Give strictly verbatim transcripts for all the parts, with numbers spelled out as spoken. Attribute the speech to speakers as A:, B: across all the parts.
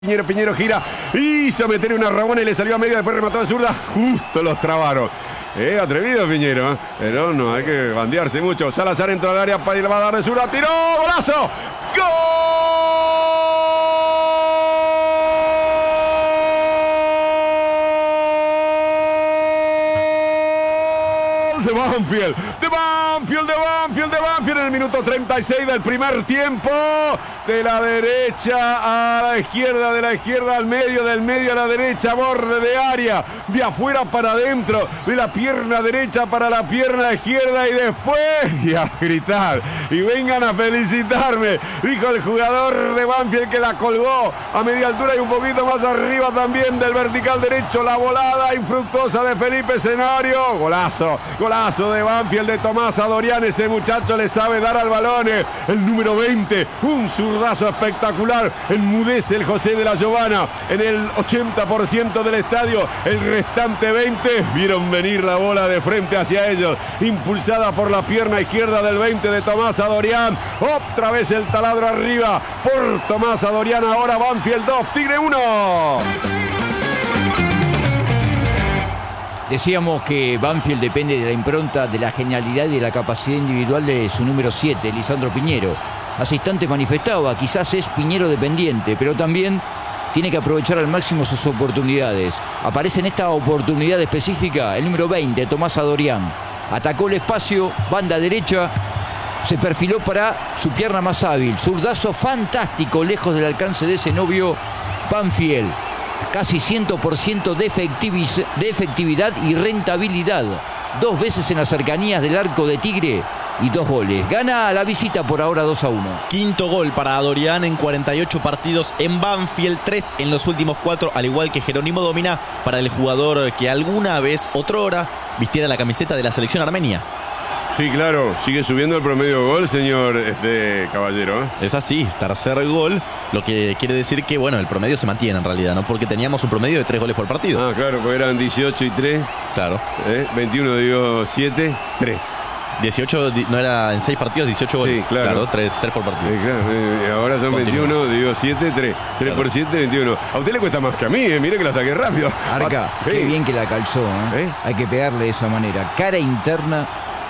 A: Piñero, Piñero gira, hizo meter una rabona y le salió a media, después remató de zurda, justo los trabaron. Eh, atrevido Piñero, ¿eh? Pero no hay que bandearse mucho. Salazar entró al área para ir a dar de zurda, tiró, golazo, ¡gol! De Banfield, de Banfield, de Banfield, de Banfield en el minuto treinta y seis del primer tiempo. De la derecha a la izquierda, de la izquierda al medio, del medio a la derecha, borde de área, de afuera para adentro, de la pierna derecha para la pierna izquierda y después y a gritar y vengan a felicitarme, dijo el jugador de Banfield que la colgó a media altura y un poquito más arriba también del vertical derecho, la volada infructuosa de Felipe Scenario, golazo, golazo de Banfield de Tomás Adorián, ese muchacho le sabe dar al balón, el número veinte, un zurdazo espectacular, enmudece el José de la Giovana en el ochenta por ciento del estadio, el restante veinte vieron venir la bola de frente hacia ellos, impulsada por la pierna izquierda del veinte de Tomás Adorián, otra vez el taladro arriba por Tomás Adorián, ahora Banfield dos, Tigre uno.
B: Decíamos que Banfield depende de la impronta, de la genialidad y de la capacidad individual de su número siete, Lisandro Piñero. Hace instantes manifestaba, quizás es Piñero dependiente, pero también tiene que aprovechar al máximo sus oportunidades. Aparece en esta oportunidad específica el número veinte, Tomás Adorián. Atacó el espacio, banda derecha, se perfiló para su pierna más hábil. Zurdazo fantástico, lejos del alcance de ese novio Banfield. Casi cien por ciento de, de efectividad y rentabilidad. Dos veces en las cercanías del arco de Tigre y dos goles. Gana la visita por ahora dos a uno.
C: Quinto gol para Adorián en cuarenta y ocho partidos en Banfield, tres en los últimos cuatro, al igual que Jerónimo Domina, para el jugador que alguna vez, otrora, vistiera la camiseta de la selección armenia.
A: Sí, claro, sigue subiendo el promedio de gol, señor este Caballero, ¿eh?
C: Es así, tercer gol, lo que quiere decir que, bueno, el promedio se mantiene en realidad, ¿no? Porque teníamos un promedio de tres goles por partido.
A: Ah, claro, porque eran dieciocho y tres.
C: Claro.
A: ¿Eh? veintiuno, digo, siete, tres.
C: dieciocho, no era en seis partidos, dieciocho goles.
A: Sí, claro.
C: Claro, tres por partido.
A: Sí, claro. Eh, ahora son Continúa. veintiuno, digo, siete, tres. tres claro. Por siete, veintiuno. A usted le cuesta más que a mí, ¿eh? Mire que la saqué rápido.
B: Arca, ah, qué hey. bien que la calzó, ¿eh? ¿Eh? Hay que pegarle de esa manera. Cara interna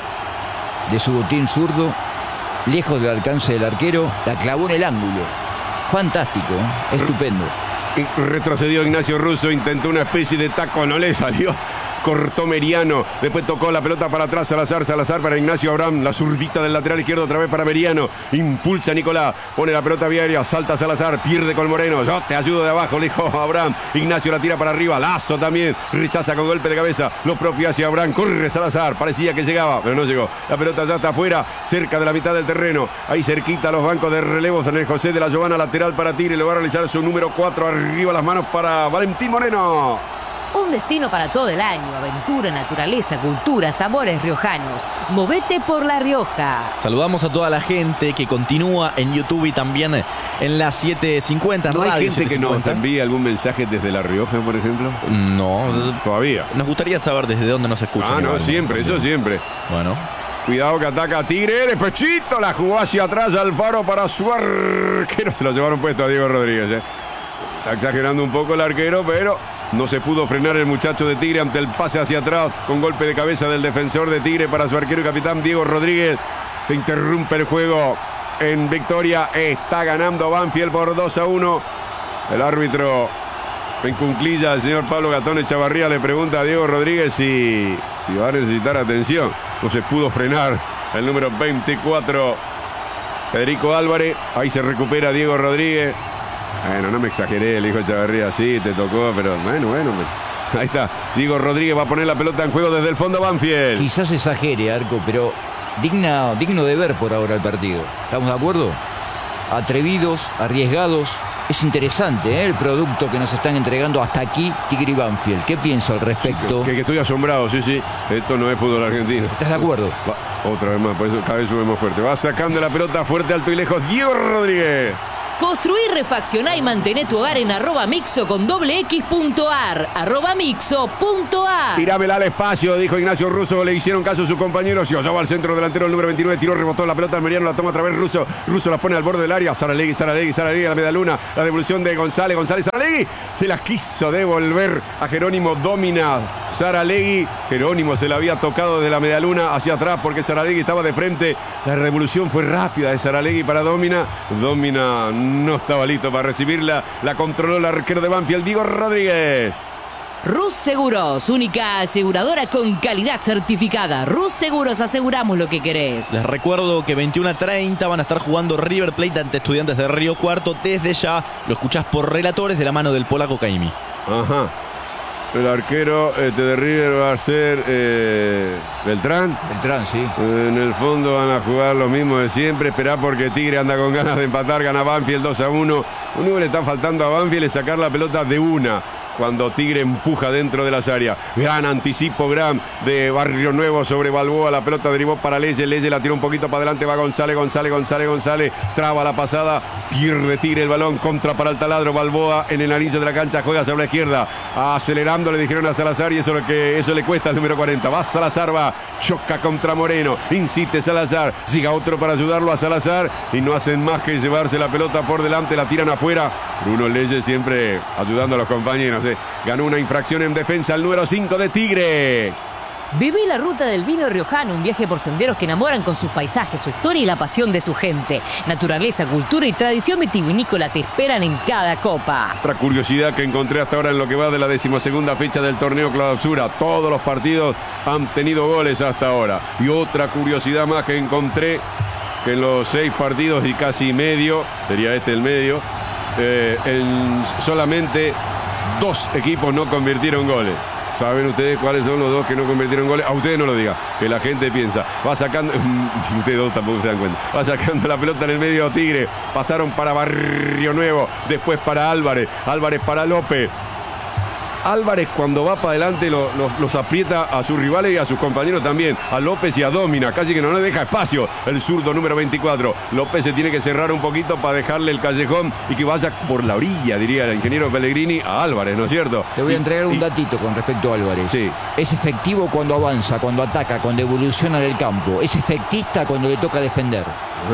B: de su botín zurdo, lejos del alcance del arquero, la clavó en el ángulo. Fantástico, ¿eh? Estupendo.
A: Y retrocedió Ignacio Russo, intentó una especie de taco, no le salió. Cortó Meriano, después tocó la pelota para atrás, Salazar, Salazar para Ignacio Abraham, la zurdita del lateral izquierdo otra vez para Meriano, impulsa Nicolás, pone la pelota viaria, salta Salazar, pierde con Moreno, yo te ayudo de abajo, le dijo Abraham, Ignacio la tira para arriba, Lazo también, rechaza con golpe de cabeza, lo propio hacia Abraham, corre Salazar, parecía que llegaba, pero no llegó, la pelota ya está afuera, cerca de la mitad del terreno, ahí cerquita los bancos de relevos en el José de la Giovana, lateral para Tigre, le va a realizar su número cuatro, arriba las manos para Valentín Moreno.
D: Un destino para todo el año, aventura, naturaleza, cultura, sabores riojanos. Movete por La Rioja.
C: Saludamos a toda la gente que continúa en YouTube y también en las siete cincuenta.
A: ¿No
C: Radio
A: hay gente
C: siete cincuenta?
A: Que nos envíe algún mensaje desde La Rioja, por ejemplo?
C: No.
A: Todavía.
C: Nos gustaría saber desde dónde nos escuchan.
A: Ah, no, siempre, eso siempre.
C: Bueno.
A: Cuidado que ataca a Tigre, despechito, la jugó hacia atrás Alfaro para su arquero. Se lo llevaron puesto a Diego Rodríguez. ¿eh? Está exagerando un poco el arquero, pero no se pudo frenar el muchacho de Tigre ante el pase hacia atrás con golpe de cabeza del defensor de Tigre para su arquero y capitán Diego Rodríguez. Se interrumpe el juego en victoria. Está ganando Banfield por dos a uno. El árbitro en cunclilla, el señor Pablo Gatón Echavarría, le pregunta a Diego Rodríguez si, si va a necesitar atención. No se pudo frenar el número veinticuatro, Federico Álvarez. Ahí se recupera Diego Rodríguez. Bueno, no me exageré, le dijo Echavarría, sí, te tocó, pero bueno, bueno. Ahí está, Diego Rodríguez va a poner la pelota en juego desde el fondo Banfield.
B: Quizás exagere, Arco, pero digna, digno de ver por ahora el partido. ¿Estamos de acuerdo? Atrevidos, arriesgados. Es interesante, ¿eh? El producto que nos están entregando hasta aquí Tigre y Banfield. ¿Qué piensa al respecto?
A: Que, que estoy asombrado, sí, sí. Esto no es fútbol argentino.
B: ¿Estás de acuerdo?
A: Va, otra vez más, por eso cada vez subimos fuerte. Va sacando la pelota fuerte, alto y lejos. Diego Rodríguez.
D: Construí, refaccioná y mantené tu hogar en arroba mixo con doble x punto ar. Arroba mixo punto ar.
A: Tirámela al espacio, dijo Ignacio Russo. Le hicieron caso a sus compañeros. Y allá va al centro delantero el número veintinueve. Tiró, rebotó la pelota. Almeriano la toma otra vez Russo. Russo la pone al borde del área. Saralegui, Saralegui, Saralegui a la medialuna. La devolución de González. González, Saralegui. Se la quiso devolver a Jerónimo. Domina Saralegui. Jerónimo se la había tocado desde la medialuna hacia atrás porque Saralegui estaba de frente. La revolución fue rápida de Saralegui para Domina. Domina no estaba listo para recibirla. La controló el arquero de Banfield, Diego Rodríguez.
D: Rus Seguros, única aseguradora con calidad certificada. Rus Seguros, aseguramos lo que querés.
C: Les recuerdo que veintiuno a treinta van a estar jugando River Plate ante Estudiantes de Río Cuarto. Desde ya lo escuchás por relatores de la mano del polaco Caimi.
A: Ajá. El arquero este, de River va a ser eh, Beltrán.
B: Beltrán, sí.
A: En el fondo van a jugar lo mismo de siempre. Esperar porque Tigre anda con ganas de empatar. Gana Banfield dos a uno. Lo único que le está faltando a Banfield es sacar la pelota de una. Cuando Tigre empuja dentro de las áreas. Gran anticipo, gran de Barrio Nuevo sobre Balboa. La pelota derivó para Leyes. Leyes la tira un poquito para adelante. Va González, González, González, González. Traba la pasada. Pierde Tigre el balón. Contra para el taladro. Balboa en el anillo de la cancha. Juega sobre la izquierda. Acelerando le dijeron a Salazar. Y eso, lo que, eso le cuesta al número cuarenta. Va Salazar, va. Choca contra Moreno. Insiste Salazar. Siga otro para ayudarlo a Salazar. Y no hacen más que llevarse la pelota por delante. La tiran afuera. Bruno Leyes siempre ayudando a los compañeros. Eh. Ganó una infracción en defensa al número cinco de Tigre.
D: Viví la ruta del vino riojano, un viaje por senderos que enamoran con sus paisajes, su historia y la pasión de su gente. Naturaleza, cultura y tradición vitivinícola te esperan en cada copa.
A: Otra curiosidad que encontré hasta ahora en lo que va de la decimosegunda fecha del torneo clausura. Todos los partidos han tenido goles hasta ahora. Y otra curiosidad más que encontré, que en los seis partidos y casi medio, sería este el medio, eh, en solamente dos equipos no convirtieron goles. ¿Saben ustedes cuáles son los dos que no convirtieron goles? A ustedes no lo digan, que la gente piensa. Va sacando, ustedes dos tampoco se dan cuenta. Va sacando la pelota en el medio Tigre. Pasaron para Barrio Nuevo, después para Álvarez. Álvarez para López. Álvarez cuando va para adelante lo, los, los aprieta a sus rivales y a sus compañeros también, a López y a Domina, casi que no le deja espacio el zurdo número veinticuatro. López se tiene que cerrar un poquito para dejarle el callejón y que vaya por la orilla, diría el ingeniero Pellegrini, a Álvarez, ¿no es cierto?
B: Te voy a entregar
A: y,
B: un datito con respecto a Álvarez.
A: Sí.
B: Es efectivo cuando avanza, cuando ataca, cuando evoluciona en el campo. Es efectista cuando le toca defender.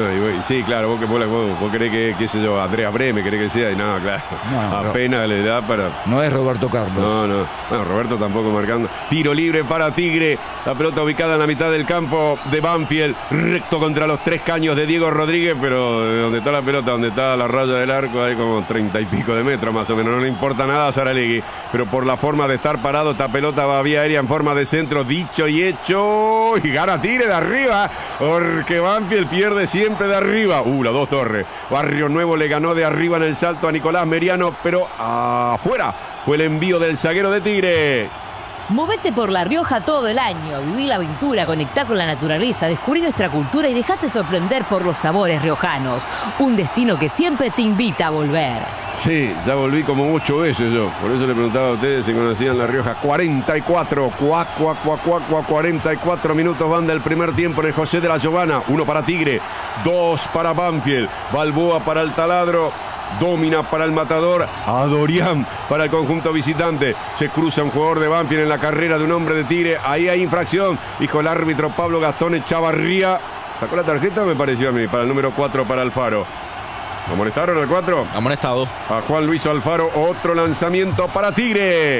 A: Sí, claro, vos, vos, vos, vos querés que, qué sé yo, Andrea Breme, querés que sea, y nada, claro, no, apenas no. Le da para...
B: No es Roberto Carlos.
A: No, no, bueno, Roberto tampoco marcando. Tiro libre para Tigre, la pelota ubicada en la mitad del campo de Banfield, recto contra los tres caños de Diego Rodríguez, pero de donde está la pelota, donde está la raya del arco, hay como treinta y pico de metros más o menos, no le importa nada a Saralegui, pero por la forma de estar parado, esta pelota va vía aérea en forma de centro, dicho y hecho, y gana Tigre de arriba, porque Banfield pierde siempre de arriba. Uh, las dos torres. Barrio Nuevo le ganó de arriba en el salto a Nicolás Meriano, pero afuera fue el envío del zaguero de Tigre.
D: Movete por La Rioja todo el año, viví la aventura, conectá con la naturaleza, descubrí nuestra cultura y dejate sorprender por los sabores riojanos. Un destino que siempre te invita a volver.
A: Sí, ya volví como ocho veces yo. Por eso le preguntaba a ustedes si conocían La Rioja. cuarenta y cuatro, cuá, cuá, cuá, cuá, cuá, cuarenta y cuatro minutos van del primer tiempo en el José de la Giovana. Uno para Tigre, dos para Banfield, Balboa para el taladro. Domina para el matador, a Dorian para el conjunto visitante. Se cruza un jugador de Banfield en la carrera de un hombre de Tigre. Ahí hay infracción. Dijo el árbitro Pablo Gastón Echavarría. ¿Sacó la tarjeta? Me pareció a mí. Para el número cuatro para Alfaro. ¿Amonestaron al cuatro?
C: Amonestado.
A: A Juan Luis Alfaro. Otro lanzamiento para Tigre.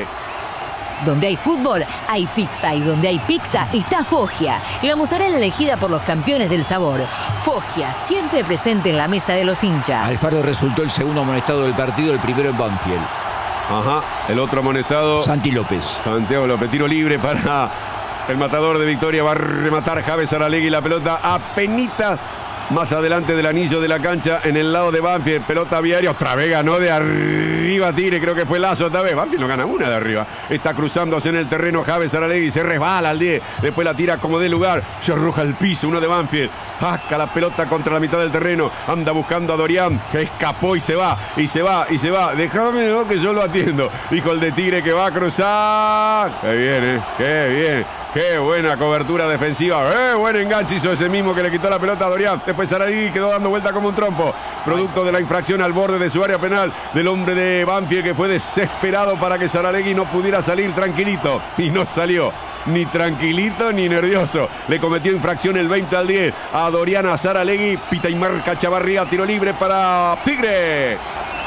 D: Donde hay fútbol, hay pizza. Y donde hay pizza, está Foggia. La mozzarella elegida por los campeones del sabor. Foggia, siempre presente en la mesa de los hinchas.
B: Alfaro resultó el segundo amonestado del partido, el primero en Banfield.
A: Ajá, el otro amonestado.
B: Santi López.
A: Santiago López, tiro libre para el matador de Victoria. Va a rematar Javes Saralegui la pelota apenita más adelante del anillo de la cancha en el lado de Banfield. Pelota viaria, otra vez ganó de arriba Tigre, creo que fue Lazo esta vez. Banfield no gana una de arriba. Está cruzándose en el terreno Javes Saralegui, se resbala al diez, después la tira como de lugar, se arroja al piso, uno de Banfield, saca la pelota contra la mitad del terreno, anda buscando a Dorian, que escapó y se va, y se va, y se va. Déjame, ¿no?, que yo lo atiendo. Dijo el de Tigre que va a cruzar. Qué bien, ¿eh? Qué bien. Qué buena cobertura defensiva. ¡Eh! Buen enganche hizo ese mismo que le quitó la pelota a Dorian. Después Saralegui quedó dando vuelta como un trompo. Producto de la infracción al borde de su área penal del hombre de Banfield, que fue desesperado para que Saralegui no pudiera salir tranquilito. Y no salió. Ni tranquilito ni nervioso. Le cometió infracción el veinte al diez a Dorian Saralegui. Pita y marca Chavarría. Tiro libre para Tigre.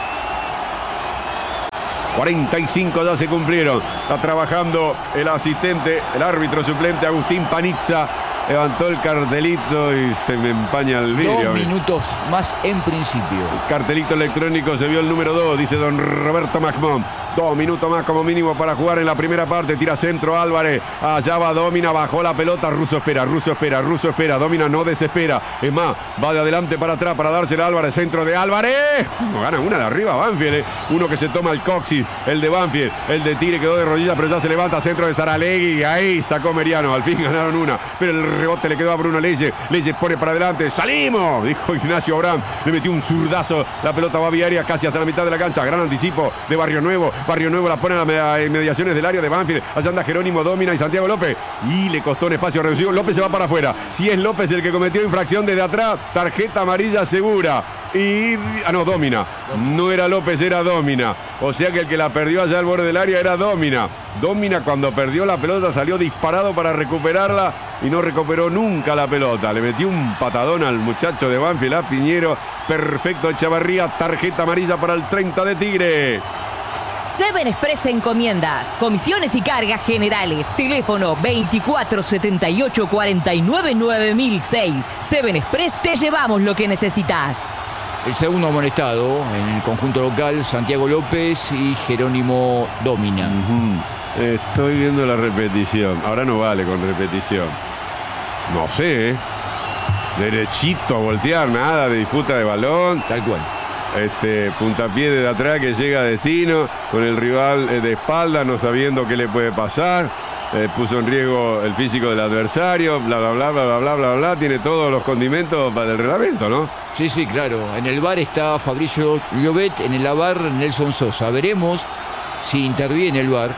A: cuarenta y cinco ya se cumplieron. Está trabajando el asistente, el árbitro suplente Agustín Panizza. Levantó el cartelito y se me empaña el vídeo.
B: Dos minutos más en principio.
A: El cartelito electrónico, se vio el número dos, dice don Roberto Magmón. Dos minutos más como mínimo para jugar en la primera parte. Tira centro Álvarez. Allá va Domina. Bajó la pelota. Russo espera, Russo espera, Russo espera. Domina no desespera. Es más, va de adelante para atrás para dársela a Álvarez. Centro de Álvarez. No gana una de arriba Banfield. Eh. Uno que se toma el coxis. El de Banfield. El de Tigre quedó de rodillas, pero ya se levanta. Centro de Saralegui. Ahí sacó Meriano. Al fin ganaron una. Pero el rebote le quedó a Bruno Leyes. Leyes pone para adelante. ¡Salimos! Dijo Ignacio Abraham. Le metió un zurdazo. La pelota va viaria casi hasta la mitad de la cancha. Gran anticipo de Barrio Nuevo. Barrio Nuevo la pone a las inmediaciones del área de Banfield. Allá anda Jerónimo Domina y Santiago López. Y le costó un espacio reducido. López se va para afuera. Si es López el que cometió infracción desde atrás, tarjeta amarilla segura. Y. Ah, no, Domina. No era López, era Domina. O sea que el que la perdió allá al borde del área era Domina. Domina, cuando perdió la pelota, salió disparado para recuperarla y no recuperó nunca la pelota. Le metió un patadón al muchacho de Banfield, a Piñero. Perfecto el Chavarría. Tarjeta amarilla para el treinta de Tigre.
D: Seven Express Encomiendas, comisiones y cargas generales. Teléfono veinticuatro setenta y ocho cuarenta y nueve nueve mil seis. Seven Express, te llevamos lo que necesitas.
B: El segundo amonestado en el conjunto local, Santiago López y Jerónimo Domina.
A: Uh-huh. Estoy viendo la repetición. Ahora no vale con repetición. No sé, ¿eh? Derechito a voltear, nada de disputa de balón.
B: Tal cual.
A: Este puntapié desde atrás que llega a destino con el rival eh, de espalda, no sabiendo qué le puede pasar. Eh, puso en riesgo el físico del adversario, bla, bla, bla, bla, bla, bla, bla, bla. Tiene todos los condimentos para el reglamento, ¿no?
B: Sí, sí, claro. En el V A R está Fabricio Llobet, en el A V A R Nelson Sosa. Veremos si interviene el V A R.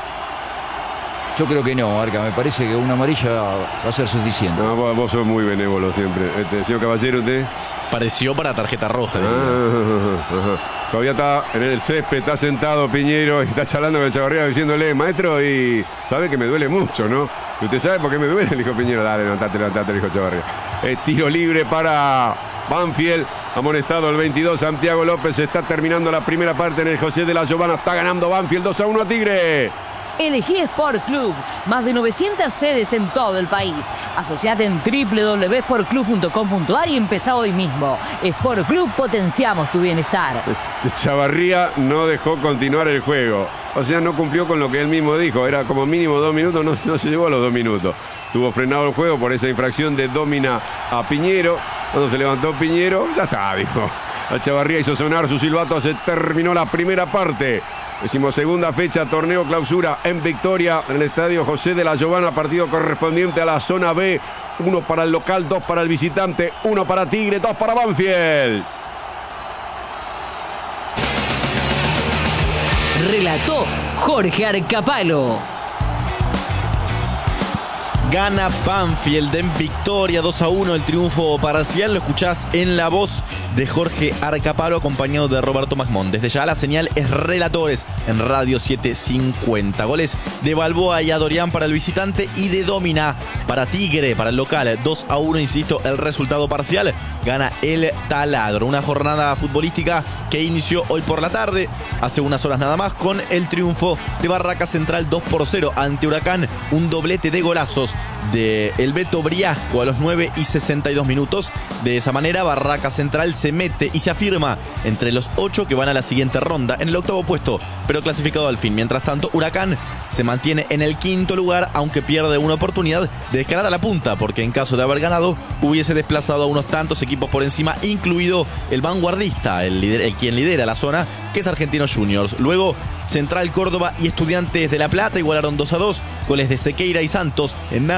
B: Yo creo que no, Arca. Me parece que una amarilla va a ser suficiente.
A: No, vos, vos sos muy benévolo siempre. Este, señor Caballero, usted...
C: Pareció para tarjeta roja.
A: Ah, todavía está en el césped, está sentado Piñero y está charlando con el Chavarría diciéndole, maestro, y sabe que me duele mucho, ¿no? ¿Y usted sabe por qué me duele? Le dijo Piñero, dale, levantate, levantate, le dijo Chavarría. Eh, tiro libre para Banfield. Amonestado el veintidós, Santiago López. Está terminando la primera parte en el José de la Giovana. Está ganando Banfield dos a uno a Tigre.
D: Elegí Sport Club, más de novecientas sedes en todo el país. Asociate en doble u doble u doble u punto sport club punto com punto a r y empezá hoy mismo. Sport Club, potenciamos tu bienestar.
A: Chavarría no dejó continuar el juego. O sea, no cumplió con lo que él mismo dijo. Era como mínimo dos minutos, no, no se llegó a los dos minutos. Tuvo frenado el juego por esa infracción de Domina a Piñero. Cuando se levantó Piñero, ya está, dijo. El Chavarría hizo sonar su silbato, se terminó la primera parte. Decimosegunda fecha, torneo clausura en Victoria, en el estadio José de la Giovana, partido correspondiente a la zona B. Uno para el local, dos para el visitante, uno para Tigre, dos para Banfield.
D: Relató Jorge Arcapalo.
C: Gana Banfield en Victoria dos a uno, el triunfo parcial. Lo escuchás en la voz de Jorge Arcapalo, acompañado de Roberto Magmón. Desde ya la señal es Relatores en Radio setecientos cincuenta. Goles de Balboa y Adorián para el visitante y de Domina para Tigre, para el local. dos a uno, insisto, el resultado parcial. Gana el Taladro. Una jornada futbolística que inició hoy por la tarde, hace unas horas nada más, con el triunfo de Barraca Central dos por cero ante Huracán. Un doblete de golazos de el Beto Briasco a los nueve y sesenta y dos minutos. De esa manera Barraca Central se mete y se afirma entre los ocho que van a la siguiente ronda, en el octavo puesto, pero clasificado al fin. Mientras tanto, Huracán se mantiene en el quinto lugar, aunque pierde una oportunidad de escalar a la punta, porque en caso de haber ganado hubiese desplazado a unos tantos equipos por encima, incluido el vanguardista, el, líder, el quien lidera la zona, que es Argentinos Juniors. Luego Central Córdoba y Estudiantes de La Plata igualaron dos a dos, goles de Sequeira y Santos en nada,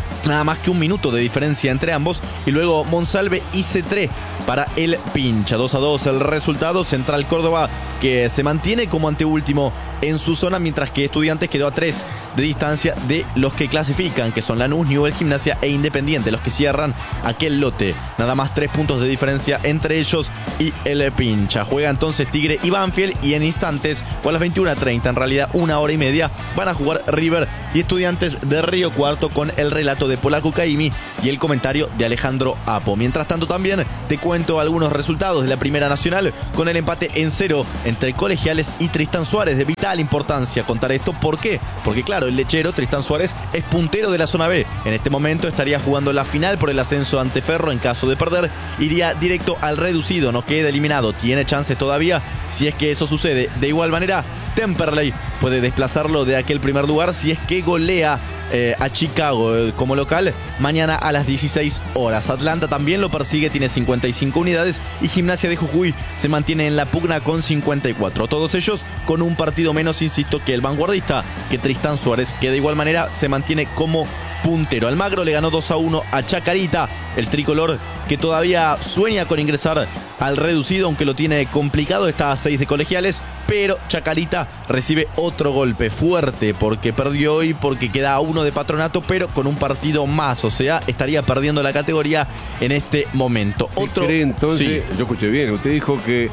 C: Nada más que un minuto de diferencia entre ambos. Y luego Monsalve y Cetré para el Pincha. dos a dos el resultado. Central Córdoba que se mantiene como anteúltimo en su zona, mientras que Estudiantes quedó a tres de distancia de los que clasifican, que son Lanús, Newell, Gimnasia e Independiente, los que cierran aquel lote. Nada más tres puntos de diferencia entre ellos y el Pincha. Juega entonces Tigre y Banfield, y en instantes, o a las veintiuna treinta, en realidad una hora y media, van a jugar River y Estudiantes de Río Cuarto, con el relato de Polaco Caimi y el comentario de Alejandro Apo. Mientras tanto, también te cuento algunos resultados de la Primera Nacional, con el empate en cero entre Colegiales y Tristán Suárez. De vital importancia contar esto. ¿Por qué? Porque claro, el lechero Tristán Suárez es puntero de la zona B. En este momento estaría jugando la final por el ascenso ante Ferro. En caso de perder, iría directo al reducido, no queda eliminado, tiene chances todavía si es que eso sucede. De igual manera, Temperley puede desplazarlo de aquel primer lugar si es que golea eh, a Chicago eh, como local mañana a las dieciséis horas. Atlanta también lo persigue, tiene cincuenta y cinco unidades, y Gimnasia de Jujuy se mantiene en la pugna con cincuenta y cuatro. Todos ellos con un partido menos, insisto, que el vanguardista, que Tristán Suárez, que de igual manera se mantiene como puntero. Almagro le ganó dos a uno a Chacarita, el tricolor que todavía sueña con ingresar al reducido, aunque lo tiene complicado, está a seis de Colegiales, pero Chacarita recibe otro golpe fuerte porque perdió hoy, porque queda a uno de Patronato, pero con un partido más, o sea, estaría perdiendo la categoría en este momento. Otro...
A: ¿Cree entonces? Sí. Yo escuché bien, usted dijo que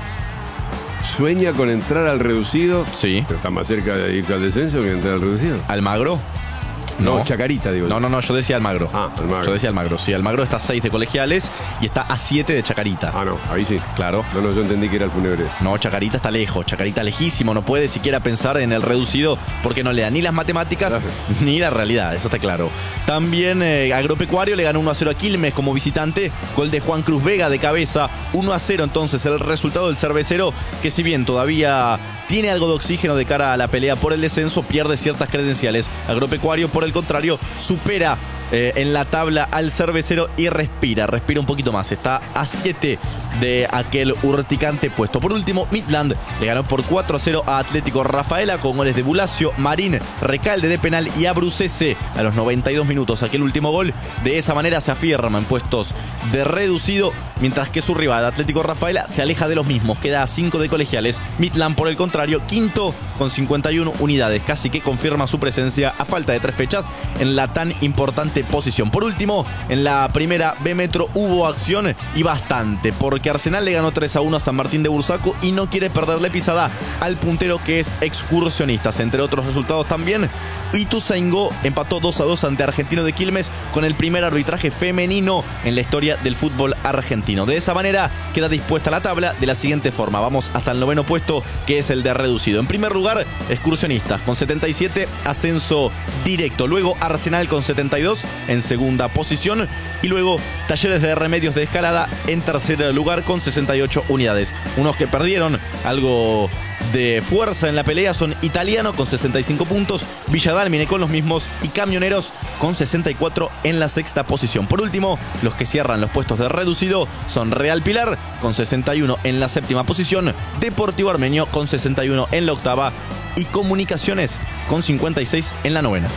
A: sueña con entrar al reducido,
C: sí,
A: pero está más cerca de irse al descenso que entrar al reducido.
C: ¿Almagro?
A: No,
C: No,
A: Chacarita, digo.
C: No, no, no, yo decía Almagro.
A: Ah, Almagro.
C: Yo decía Almagro, sí. Almagro está a seis de Colegiales y está a siete de Chacarita.
A: Ah, no, ahí sí.
C: Claro.
A: No, no, yo entendí que era el Fúnebre.
C: No, Chacarita está lejos, Chacarita lejísimo, no puede siquiera pensar en el reducido porque no le da ni las matemáticas, claro, ni la realidad, eso está claro. También eh, Agropecuario le ganó uno a cero a Quilmes como visitante, gol de Juan Cruz Vega de cabeza, uno a cero entonces el resultado del cervecero, que si bien todavía tiene algo de oxígeno de cara a la pelea por el descenso, pierde ciertas credenciales. Agropecuario, por el contrario, supera eh, en la tabla al cervecero y respira, respira un poquito más, está a siete de aquel urticante puesto. Por último, Midland le ganó por cuatro a cero a Atlético Rafaela con goles de Bulacio, Marín, Recalde de penal y Abrucese a los noventa y dos minutos. Aquel último gol, de esa manera se afirma en puestos de reducido, mientras que su rival Atlético Rafaela se aleja de los mismos, queda a cinco de Colegiales. Midland, por el contrario, quinto con cincuenta y una unidades, casi que confirma su presencia a falta de tres fechas en la tan importante posición. Por último, en la primera B Metro hubo acción y bastante, porque que Arsenal le ganó tres a uno a San Martín de Bursaco y no quiere perderle pisada al puntero, que es Excursionistas. Entre otros resultados también, Ituzaingó empató dos a dos ante Argentino de Quilmes, con el primer arbitraje femenino en la historia del fútbol argentino. De esa manera queda dispuesta la tabla de la siguiente forma. Vamos hasta el noveno puesto, que es el de reducido. En primer lugar, Excursionistas con setenta y siete, ascenso directo. Luego Arsenal con setenta y dos en segunda posición, y luego Talleres de Remedios de Escalada en tercer lugar con sesenta y ocho unidades. Unos que perdieron algo de fuerza en la pelea son Italiano con sesenta y cinco puntos, Villadalmine con los mismos y Camioneros con sesenta y cuatro en la sexta posición. Por último, los que cierran los puestos de reducido son Real Pilar con sesenta y uno en la séptima posición, Deportivo Armenio con sesenta y uno en la octava y Comunicaciones con cincuenta y seis en la novena.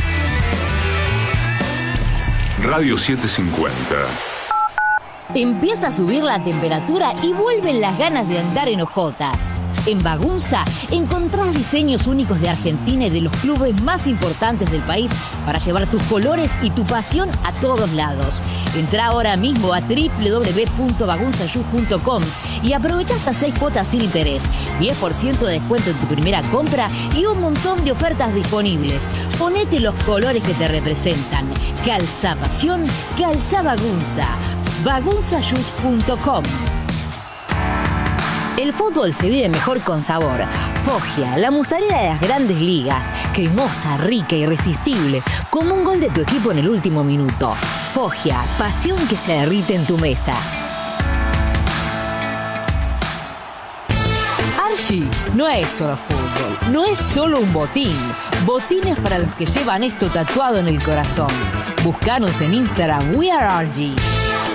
E: Radio setecientos cincuenta.
D: Empieza a subir la temperatura y vuelven las ganas de andar en hojotas. En Bagunza encontrás diseños únicos de Argentina y de los clubes más importantes del país para llevar tus colores y tu pasión a todos lados. Entrá ahora mismo a doble u doble u doble u punto bagunza shoes punto com y aprovecha hasta seis cuotas sin interés, diez por ciento de descuento en tu primera compra y un montón de ofertas disponibles. Ponete los colores que te representan. Calza pasión, calza Bagunza. bagunza shoes punto com. El fútbol se vive mejor con sabor. Foggia, la mozzarella de las grandes ligas. Cremosa, rica, irresistible. Como un gol de tu equipo en el último minuto. Foggia, pasión que se derrite en tu mesa. Archie no es solo fútbol, no es solo un botín. Botines para los que llevan esto tatuado en el corazón. Búscanos en Instagram, We Are Archie.